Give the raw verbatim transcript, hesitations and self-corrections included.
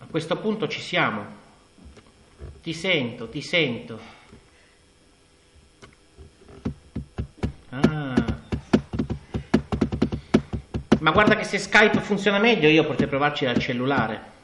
A questo punto ci siamo. Ti sento, ti sento. Ah. Ma guarda che se Skype funziona meglio io potrei provarci dal cellulare.